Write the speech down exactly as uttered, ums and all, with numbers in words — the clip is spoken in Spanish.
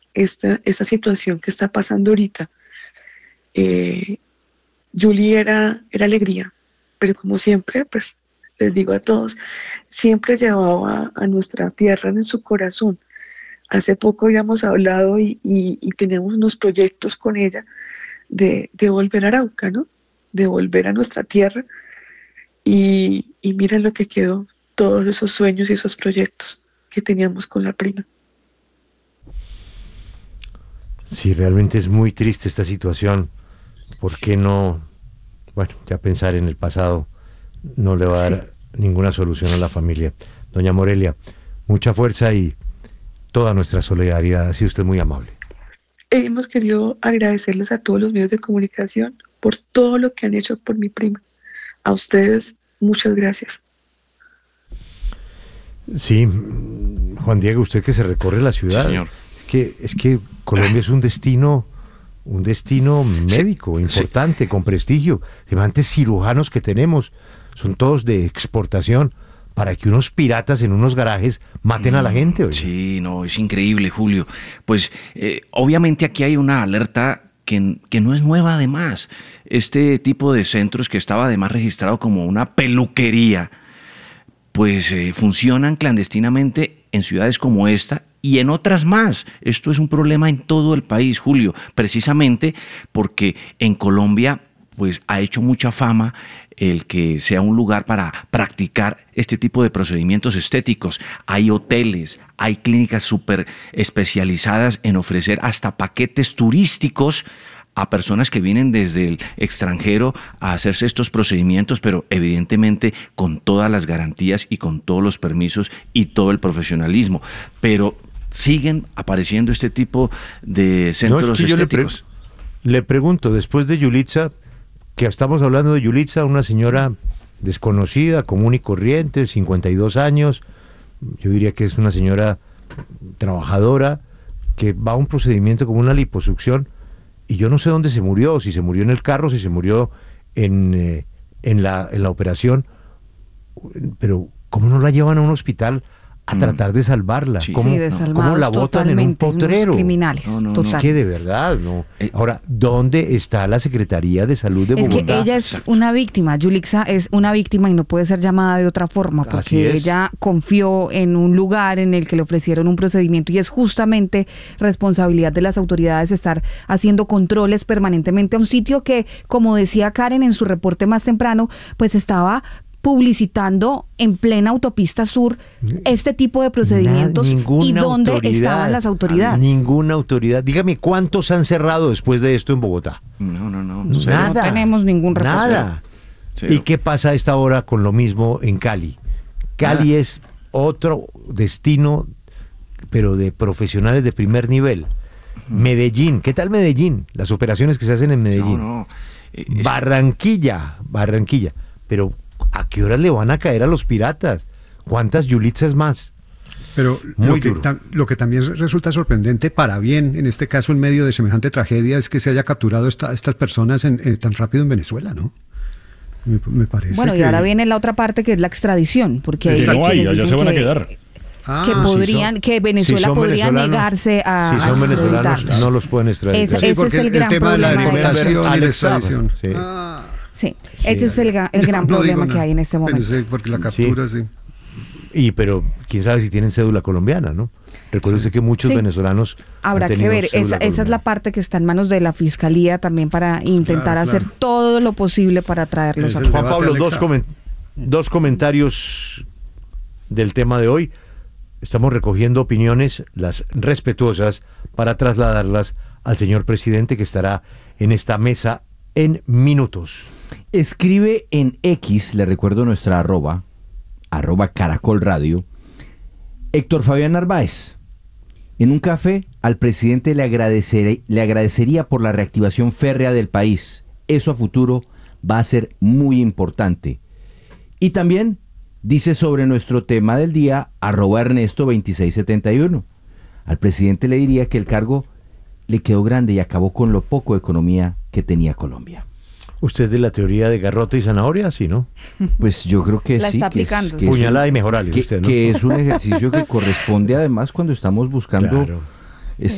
esta, esta situación que está pasando ahorita. Eh, Julie era, era alegría, pero como siempre, pues les digo a todos, siempre llevaba a nuestra tierra en su corazón. Hace poco habíamos hablado y, y, y tenemos unos proyectos con ella de, de volver a Arauca, ¿no? De volver a nuestra tierra. Y, y miren lo que quedó, todos esos sueños y esos proyectos que teníamos con la prima. Sí, realmente es muy triste esta situación. ¿Por qué no? Bueno, ya pensar en el pasado no le va a dar sí. ninguna solución a la familia. Doña Morelia, mucha fuerza y toda nuestra solidaridad. Ha sido usted muy amable. Hemos querido agradecerles a todos los medios de comunicación por todo lo que han hecho por mi prima. A ustedes, muchas gracias. Sí, Juan Diego, usted que se recorre la ciudad. Sí, señor. Es que, es que Colombia es un destino, un destino médico sí, importante, sí. con prestigio. Semejantes cirujanos que tenemos son todos de exportación para que unos piratas en unos garajes maten a la gente. Oye. Sí, no, es increíble, Julio. Pues eh, obviamente aquí hay una alerta que, que no es nueva además. Este tipo de centros que estaba además registrado como una peluquería, pues eh, funcionan clandestinamente en ciudades como esta y en otras más. Esto es un problema en todo el país, Julio, precisamente porque en Colombia pues ha hecho mucha fama el que sea un lugar para practicar este tipo de procedimientos estéticos. Hay hoteles, hay clínicas súper especializadas en ofrecer hasta paquetes turísticos a personas que vienen desde el extranjero a hacerse estos procedimientos, pero evidentemente con todas las garantías y con todos los permisos y todo el profesionalismo. Pero siguen apareciendo este tipo de centros no, es que estéticos. Le, pre- le pregunto, después de Yulitza, que estamos hablando de Yulitza, una señora desconocida, común y corriente, cincuenta y dos años, yo diría que es una señora trabajadora, que va a un procedimiento como una liposucción, y yo no sé dónde se murió, si se murió en el carro, si se murió en, eh, en, la, en la operación, pero ¿cómo no la llevan a un hospital a mm. tratar de salvarla? Sí, ¿Cómo, sí, no, ¿cómo la botan en un potrero? Criminales, no, no, no, es que de verdad, no. Ahora, ¿dónde está la Secretaría de Salud de Bogotá? Es que ella es Exacto. una víctima, Yulixa es una víctima y no puede ser llamada de otra forma, porque ella confió en un lugar en el que le ofrecieron un procedimiento y es justamente responsabilidad de las autoridades estar haciendo controles permanentemente a un sitio que, como decía Karen en su reporte más temprano, pues estaba publicitando en plena autopista sur este tipo de procedimientos. ¿Y dónde estaban las autoridades? Ninguna autoridad. Dígame, ¿cuántos han cerrado después de esto en Bogotá? No, no, no. no nada. No tenemos ningún reporte. Nada. Cero. ¿Y qué pasa a esta hora con lo mismo en Cali? Cali nada. Es otro destino, pero de profesionales de primer nivel. Hmm. Medellín, ¿qué tal Medellín? Las operaciones que se hacen en Medellín. No, no. Es... Barranquilla, Barranquilla. Pero ¿a qué horas le van a caer a los piratas? ¿Cuántas Yulitzas más? Pero lo que, ta- lo que también resulta sorprendente, para bien, en este caso en medio de semejante tragedia, es que se haya capturado esta, estas personas en, eh, tan rápido en Venezuela, ¿no? Me, me parece Bueno, que... y ahora viene la otra parte que es la extradición, porque hay no hay, allá se van que, a quedar. Ah, que podrían, si son, que Venezuela si podría negarse a Si son a venezolanos, no los pueden extraditar. Es, ese sí, es el, el gran tema problema de la deportación y la extradición. Sí. Ah. Sí, ese sí, es el, el gran no, problema no que hay en este momento. Pensé, porque la captura, sí. sí. Y pero quién sabe si tienen cédula colombiana, ¿no? Recuerde sí. que muchos sí. venezolanos habrá han que ver, esa, esa es la parte que está en manos de la Fiscalía también para intentar claro, hacer claro. todo lo posible para traerlos a Juan Pablo, dos, coment- dos comentarios del tema de hoy. Estamos recogiendo opiniones, las respetuosas, para trasladarlas al señor presidente que estará en esta mesa en minutos. Escribe en X, le recuerdo nuestra arroba, arroba Caracol Radio, Héctor Fabián Narváez. En un café al presidente le, agradeceré, le agradecería por la reactivación férrea del país. Eso a futuro va a ser muy importante. Y también dice sobre nuestro tema del día, arroba Ernesto veintiséis setenta y uno. Al presidente le diría que el cargo le quedó grande y acabó con lo poco de economía que tenía Colombia. ¿Usted es de la teoría de garrote y zanahoria? Sí, ¿no? Pues yo creo que la sí. está que aplicando. Es, que Puñalada es un, y mejorales que, usted, ¿no? Que es un ejercicio que corresponde además cuando estamos buscando... Claro.